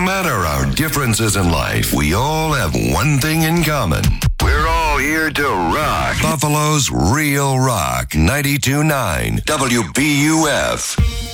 matter our differences in life, we all have one thing in common. We're all here to rock. Buffalo's Real Rock 92.9 WBUF.